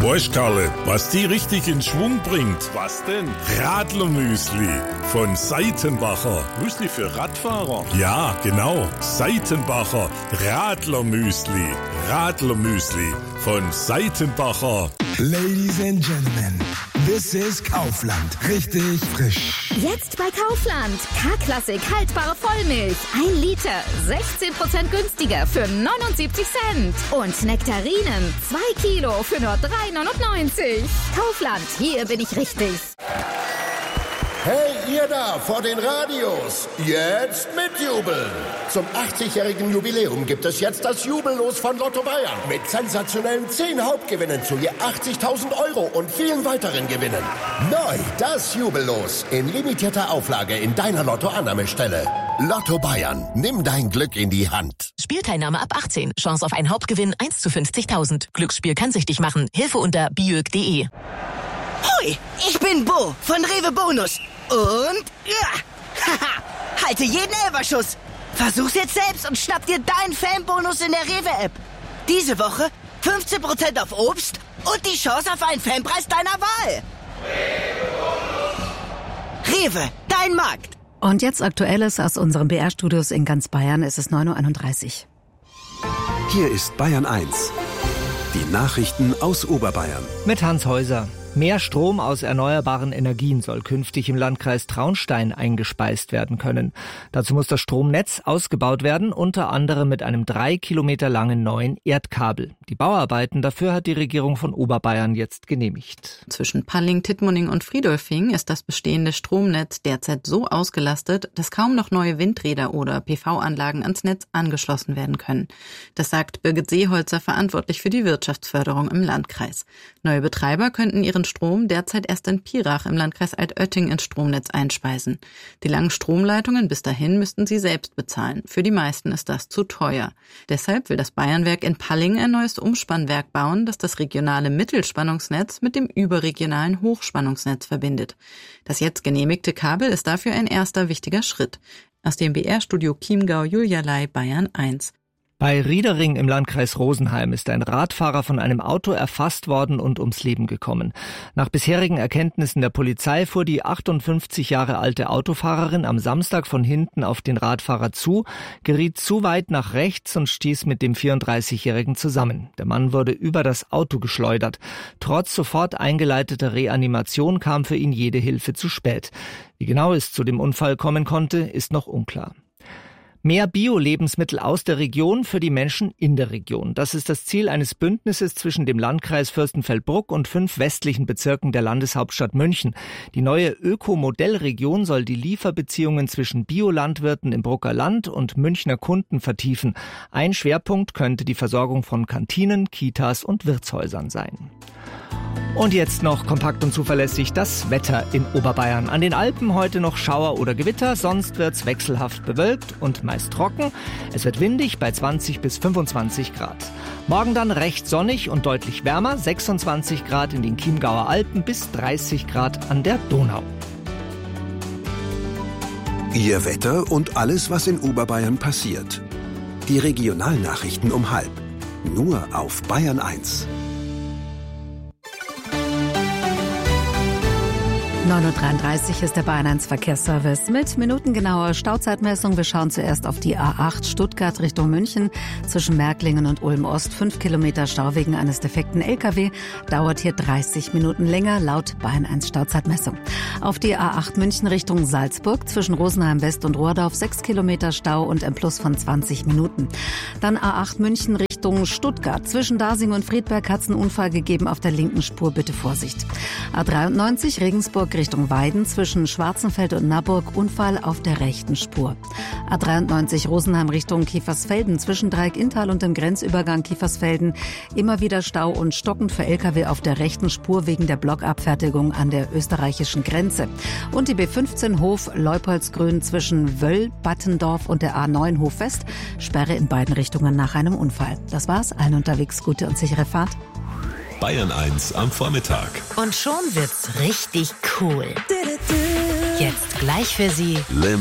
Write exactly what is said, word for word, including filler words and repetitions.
Weißt, Karle, was die richtig in Schwung bringt? Was denn? Radlermüsli von Seitenbacher. Müsli für Radfahrer? Ja, genau. Seitenbacher Radlermüsli. Radlermüsli von Seitenbacher. Ladies and Gentlemen, this is Kaufland. Richtig frisch. Jetzt bei Kaufland. K-Klassik haltbare Vollmilch. Ein Liter. sechzehn Prozent günstiger für neunundsiebzig Cent. Und Nektarinen. zwei Kilo für nur drei neunundneunzig. Kaufland, hier bin ich richtig. Hey, ihr da vor den Radios, jetzt mitjubeln! Zum achtzigjährigen Jubiläum gibt es jetzt das Jubellos von Lotto Bayern mit sensationellen zehn Hauptgewinnen zu je achtzigtausend Euro und vielen weiteren Gewinnen. Neu das Jubellos in limitierter Auflage in deiner Lotto-Annahmestelle. Lotto Bayern, nimm dein Glück in die Hand. Spielteilnahme ab achtzehn. Chance auf einen Hauptgewinn eins zu fünfzigtausend. Glücksspiel kann süchtig machen. Hilfe unter biög punkt de. Hoi, ich bin Bo von Rewe Bonus. Und, ja, haha, halte jeden Elberschuss. Versuch's jetzt selbst und schnapp dir deinen Fanbonus in der Rewe-App. Diese Woche fünfzehn Prozent auf Obst und die Chance auf einen Fanpreis deiner Wahl. Rewe, dein Markt. Und jetzt Aktuelles aus unseren B R-Studios in ganz Bayern. Es ist neun Uhr einunddreißig. Hier ist Bayern eins. Die Nachrichten aus Oberbayern. Mit Hans Häuser. Mehr Strom aus erneuerbaren Energien soll künftig im Landkreis Traunstein eingespeist werden können. Dazu muss das Stromnetz ausgebaut werden, unter anderem mit einem drei Kilometer langen neuen Erdkabel. Die Bauarbeiten dafür hat die Regierung von Oberbayern jetzt genehmigt. Zwischen Palling, Tittmoning und Friedolfing ist das bestehende Stromnetz derzeit so ausgelastet, dass kaum noch neue Windräder oder P V-Anlagen ans Netz angeschlossen werden können. Das sagt Birgit Seeholzer, verantwortlich für die Wirtschaftsförderung im Landkreis. Neue Betreiber könnten ihren Strom derzeit erst in Pirach im Landkreis Altötting ins Stromnetz einspeisen. Die langen Stromleitungen bis dahin müssten sie selbst bezahlen. Für die meisten ist das zu teuer. Deshalb will das Bayernwerk in Palling ein neues Umspannwerk bauen, das das regionale Mittelspannungsnetz mit dem überregionalen Hochspannungsnetz verbindet. Das jetzt genehmigte Kabel ist dafür ein erster wichtiger Schritt. Aus dem B R-Studio Chiemgau, Julia Ley, Bayern eins. Bei Riedering im Landkreis Rosenheim ist ein Radfahrer von einem Auto erfasst worden und ums Leben gekommen. Nach bisherigen Erkenntnissen der Polizei fuhr die achtundfünfzig Jahre alte Autofahrerin am Samstag von hinten auf den Radfahrer zu, geriet zu weit nach rechts und stieß mit dem vierunddreißigjährigen zusammen. Der Mann wurde über das Auto geschleudert. Trotz sofort eingeleiteter Reanimation kam für ihn jede Hilfe zu spät. Wie genau es zu dem Unfall kommen konnte, ist noch unklar. Mehr Bio-Lebensmittel aus der Region für die Menschen in der Region. Das ist das Ziel eines Bündnisses zwischen dem Landkreis Fürstenfeldbruck und fünf westlichen Bezirken der Landeshauptstadt München. Die neue Öko-Modellregion soll die Lieferbeziehungen zwischen Biolandwirten im Brucker Land und Münchner Kunden vertiefen. Ein Schwerpunkt könnte die Versorgung von Kantinen, Kitas und Wirtshäusern sein. Und jetzt noch kompakt und zuverlässig das Wetter in Oberbayern. An den Alpen heute noch Schauer oder Gewitter, sonst wird's wechselhaft bewölkt und meist trocken. Es wird windig bei zwanzig bis fünfundzwanzig Grad. Morgen dann recht sonnig und deutlich wärmer, sechsundzwanzig Grad in den Chiemgauer Alpen bis dreißig Grad an der Donau. Ihr Wetter und alles, was in Oberbayern passiert. Die Regionalnachrichten um halb. Nur auf Bayern eins. neun Uhr dreiunddreißig ist der Bayern eins Verkehrsservice mit minutengenauer Stauzeitmessung. Wir schauen zuerst auf die A acht Stuttgart Richtung München. Zwischen Märklingen und Ulm-Ost fünf Kilometer Stau wegen eines defekten L K W. Dauert hier dreißig Minuten länger laut Bayern eins Stauzeitmessung. Auf die A acht München Richtung Salzburg zwischen Rosenheim West und Rohrdorf sechs Kilometer Stau und ein Plus von zwanzig Minuten. Dann A acht München Richtung Stuttgart. Zwischen Dasing und Friedberg hat es einen Unfall gegeben. Auf der linken Spur bitte Vorsicht. A dreiundneunzig Regensburg Richtung Weiden zwischen Schwarzenfeld und Naburg Unfall auf der rechten Spur. A dreiundneunzig Rosenheim Richtung Kiefersfelden zwischen Dreieck Inntal und dem Grenzübergang Kiefersfelden immer wieder Stau und stockend für L K W auf der rechten Spur wegen der Blockabfertigung an der österreichischen Grenze. Und die B fünfzehn Hof Leupoldsgrün zwischen Wöll, Battendorf und der A neun Hof West Sperre in beiden Richtungen nach einem Unfall. Das war's. Allen unterwegs gute und sichere Fahrt. Bayern eins am Vormittag. Und schon wird's richtig cool. Jetzt gleich für Sie Lim